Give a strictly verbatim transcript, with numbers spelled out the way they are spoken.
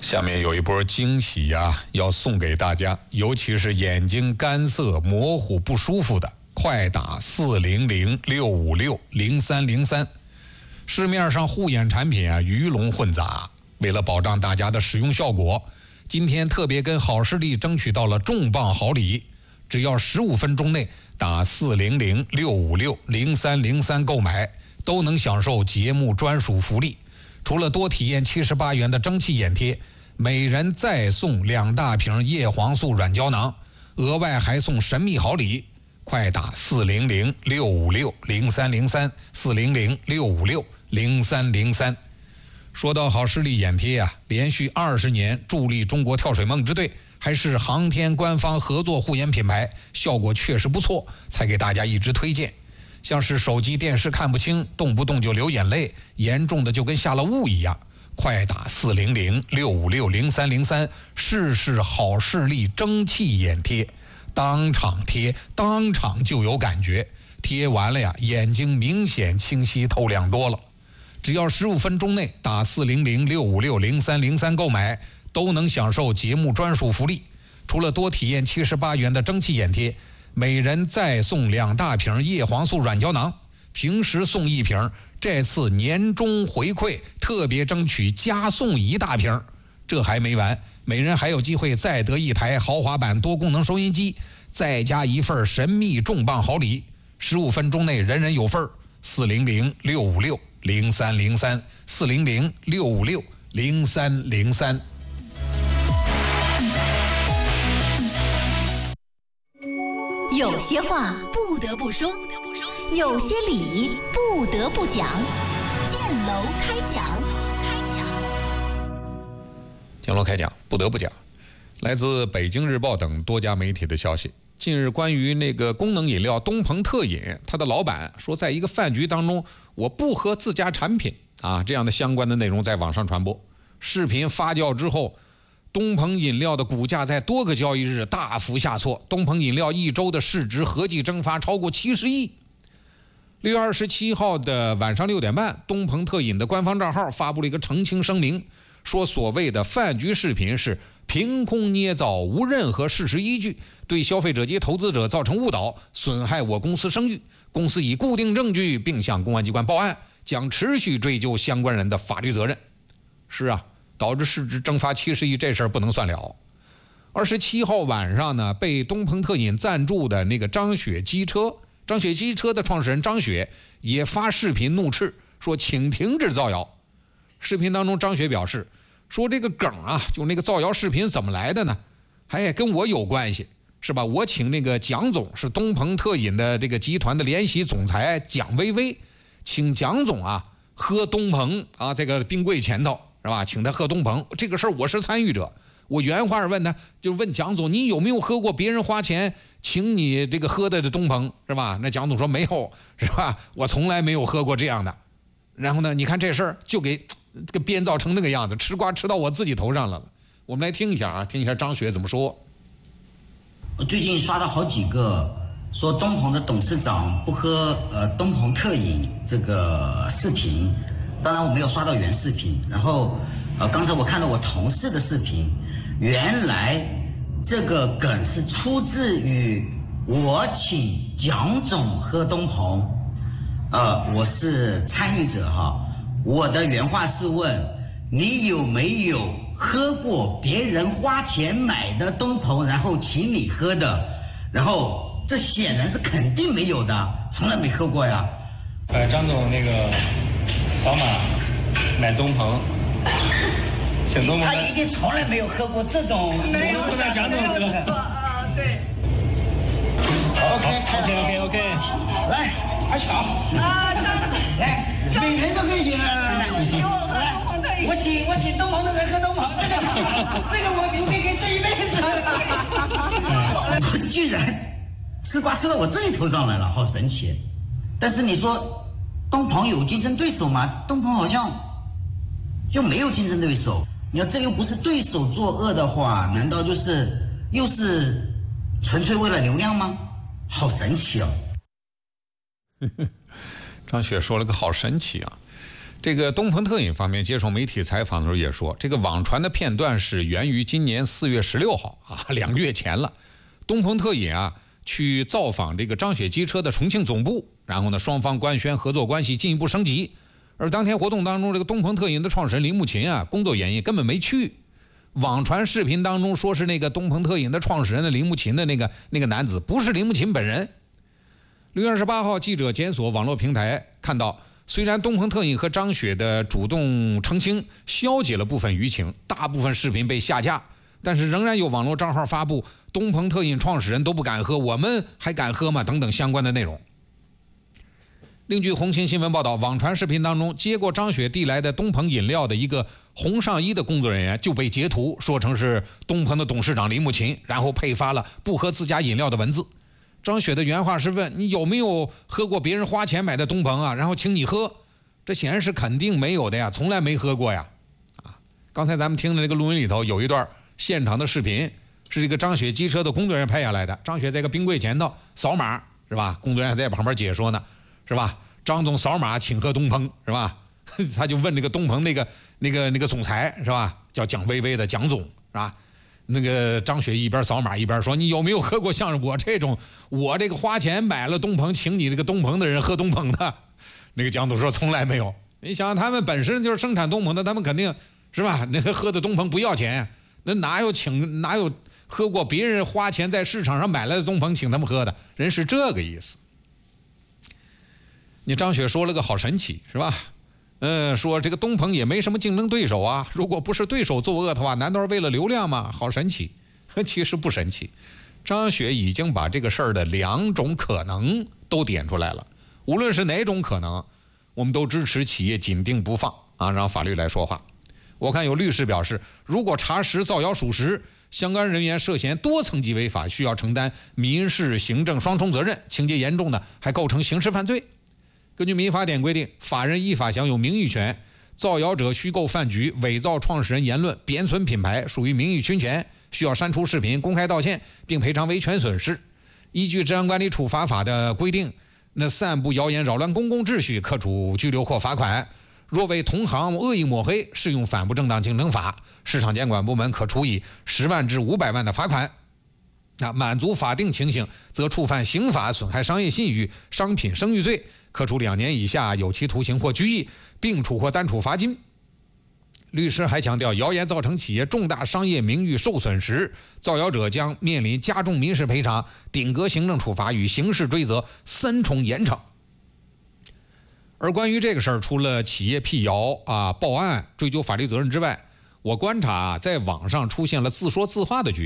下面有一波惊喜啊，要送给大家，尤其是眼睛干涩、模糊、不舒服的，快打四零零六五六零三零三。市面上护眼产品啊，鱼龙混杂。为了保障大家的使用效果，今天特别跟好视力争取到了重磅好礼，只要十五分钟内打四零零六五六零三零三购买，都能享受节目专属福利。除了多体验七十八元的蒸汽眼贴，每人再送两大瓶叶黄素软胶囊，额外还送神秘好礼。快打四零零六五六零三零三 四零零六五六零三零三。说到好视力眼贴啊，连续二十年助力中国跳水梦之队，还是航天官方合作护眼品牌，效果确实不错，才给大家一直推荐。像是手机电视看不清，动不动就流眼泪，严重的就跟下了雾一样，快打四零零六五六零三零三，试试好视力蒸汽眼贴，当场贴，当场就有感觉，贴完了呀，眼睛明显清晰透亮多了。只要十五分钟内打四零零六五六零三零三购买，都能享受节目专属福利。除了多体验七十八元的蒸汽眼贴，每人再送两大瓶叶黄素软胶囊，平时送一瓶，这次年终回馈特别争取加送一大瓶。这还没完，每人还有机会再得一台豪华版多功能收音机，再加一份神秘重磅好礼。十五分钟内人人有份。四零零六五六零三零三 四零零六五六零三零三。 有些话不得不说，有些理不得不讲。建楼开讲，开讲。 建楼开讲，不得不讲。来自北京日报等多家媒体的消息，近日关于那个功能饮料东鹏特饮，它的老板说，在一个饭局当中，我不喝自家产品啊，这样的相关的内容在网上传播。视频发酵之后，东鹏饮料的股价在多个交易日大幅下挫，东鹏饮料一周的市值合计蒸发超过七十亿。六月二十七号的晚上六点半，东鹏特饮的官方账号发布了一个澄清声明，说所谓的饭局视频是凭空捏造，无任何事实依据，对消费者及投资者造成误导，损害我公司声誉。公司已固定证据，并向公安机关报案，将持续追究相关人的法律责任。是啊，导致市值蒸发七十亿这事儿不能算了。二十七号晚上呢，被东鹏特饮赞助的那个张雪机车，张雪机车的创始人张雪也发视频怒斥，说请停止造谣。视频当中，张雪表示说这个梗啊，就那个造谣视频怎么来的呢？哎，跟我有关系，是吧？我请那个蒋总，是东鹏特饮的这个集团的联席总裁蒋薇薇，请蒋总啊喝东鹏啊这个冰柜前头，是吧？请他喝东鹏，这个事儿我是参与者。我原话问他，就问蒋总，你有没有喝过别人花钱请你这个喝的这东鹏，是吧？那蒋总说没有，是吧？我从来没有喝过这样的。然后呢，你看这事儿就给这个编造成那个样子，吃瓜吃到我自己头上了。我们来听一下啊，听一下张雪怎么说。 我最近刷到好几个说东鹏的董事长不喝呃东鹏特饮这个视频，当然我没有刷到原视频。然后呃刚才我看到我同事的视频，原来这个梗是出自于我请蒋总喝东鹏，呃我是参与者哈。我的原话是问你有没有喝过别人花钱买的东鹏，然后请你喝的？然后这显然是肯定没有的，从来没喝过呀。 呃，张总那个扫码买东鹏，请东鹏。 他一定从来没有喝过这种。 没有，在蒋总喝。 啊，对。OK OK OK OK。 来，阿巧。啊，张总。来，每人都可以请来来来，来。我请我请东鹏的人喝东鹏，这个这个我留给给这一辈子。我居然吃瓜吃到我自己头上来了，好神奇！但是你说东鹏有竞争对手吗？东鹏好像又没有竞争对手。你要这又不是对手作恶的话，难道就是又是纯粹为了流量吗？好神奇哦！ 张雪说了个好神奇啊。 这个东鹏特饮方面接受媒体采访的时候也说，这个网传的片段是源于今年四月十六号啊，两个月前了。东鹏特饮啊去造访这个张雪机车的重庆总部，然后呢双方官宣合作关系进一步升级。而当天活动当中，这个东鹏特饮的创始人林木琴啊，工作原因根本没去。网传视频当中说是那个东鹏特饮的创始人的林木琴的那个那个男子，不是林木琴本人。六月二十八号，记者检索网络平台看到，虽然东鹏特饮和张雪的主动澄清消解了部分舆情，大部分视频被下架，但是仍然有网络账号发布东鹏特饮创始人都不敢喝，我们还敢喝吗？等等相关的内容。另据红星新闻报道，网传视频当中接过张雪递来的东鹏饮料的一个红上衣的工作人员就被截图说成是东鹏的董事长林木琴，然后配发了不喝自家饮料的文字。张雪的原话是问你有没有喝过别人花钱买的东鹏啊，然后请你喝。这显然是肯定没有的呀，从来没喝过呀。啊，刚才咱们听的这个录音里头有一段现场的视频，是这个张雪机车的工作人员拍下来的。张雪在个冰柜前头扫码，是吧？工作人员在旁边解说呢，是吧？张总扫码请喝东鹏，是吧？他就问这个东鹏那个那个那个总裁，是吧？叫蒋薇薇的蒋总，是吧？那个张雪一边扫码一边说：“你有没有喝过像我这种我这个花钱买了东鹏，请你这个东鹏的人喝东鹏的？”那个蒋总说：“从来没有。”你想他们本身就是生产东鹏的，他们肯定是吧？那个喝的东鹏不要钱，那哪有请哪有喝过别人花钱在市场上买来的东鹏请他们喝的？人是这个意思。你张雪说了个好神奇，是吧？嗯，说这个东鹏也没什么竞争对手啊，如果不是对手作恶的话，难道是为了流量吗？好神奇。其实不神奇，张雪已经把这个事儿的两种可能都点出来了。无论是哪种可能，我们都支持企业紧盯不放啊，让法律来说话。我看有律师表示，如果查实造谣属实，相关人员涉嫌多层级违法，需要承担民事行政双重责任，情节严重的还构成刑事犯罪。根据民法典规定，法人依法享有名誉权，造谣者虚构饭局、伪造创始人言论、贬损品牌，属于名誉侵权，需要删除视频、公开道歉，并赔偿维权损失。依据治安管理处罚法的规定，那散布谣言扰乱公共秩序，可处拘留或罚款；若为同行恶意抹黑，适用反不正当竞争法，市场监管部门可处以十万至五百万的罚款。那满足法定情形，则触犯刑法损害商业信誉、商品声誉罪，可处两年以下有期徒刑或拘役，并处或单处罚金。律师还强调，谣言造成企业重大商业名誉受损时，造谣者将面临加重民事赔偿、顶格行政处罚与刑事追责三重严惩。而关于这个事儿，除了企业辟谣啊、报案追究法律责任之外，我观察啊，在网上出现了自说自话的局面。